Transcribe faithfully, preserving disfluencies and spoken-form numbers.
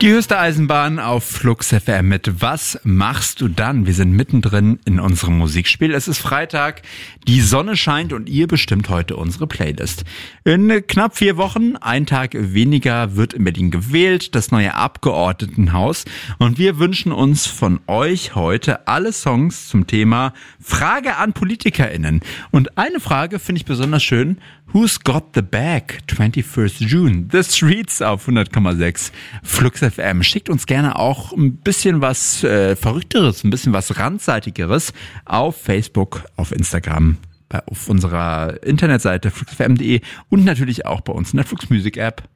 Die höchste Eisenbahn auf Flux F M mit Was machst du dann? Wir sind mittendrin in unserem Musikspiel. Es ist Freitag, die Sonne scheint und ihr bestimmt heute unsere Playlist. In knapp vier Wochen, ein Tag weniger, wird in Berlin gewählt, das neue Abgeordnetenhaus. Und wir wünschen uns von euch heute alle Songs zum Thema Frage an PolitikerInnen. Und eine Frage finde ich besonders schön. Who's got the bag? twenty-first June. The Streets auf hundert Komma sechs Flux F M. Schickt uns gerne auch ein bisschen was äh, Verrückteres, ein bisschen was Randseitigeres auf Facebook, auf Instagram, bei, auf unserer Internetseite flux f m punkt de und natürlich auch bei uns in der Flux Music App.